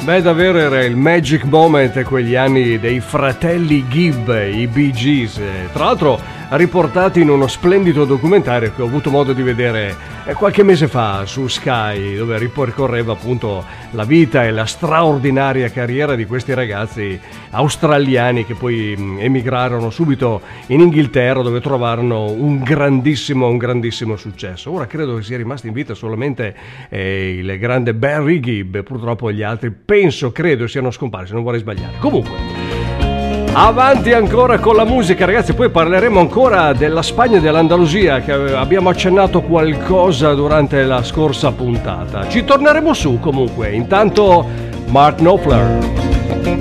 Beh, davvero era il magic moment, quegli anni dei fratelli Gibb, i Bee Gees. Tra l'altro riportati in uno splendido documentario che ho avuto modo di vedere qualche mese fa su Sky, dove ripercorreva appunto la vita e la straordinaria carriera di questi ragazzi australiani che poi emigrarono subito in Inghilterra, dove trovarono un grandissimo successo. Ora credo che sia rimasto in vita solamente il grande Barry Gibb, purtroppo gli altri credo siano scomparsi, non vorrei sbagliare. Comunque, avanti ancora con la musica, ragazzi. Poi parleremo ancora della Spagna e dell'Andalusia, che abbiamo accennato qualcosa durante la scorsa puntata. Ci torneremo su comunque. Intanto Mark Knopfler.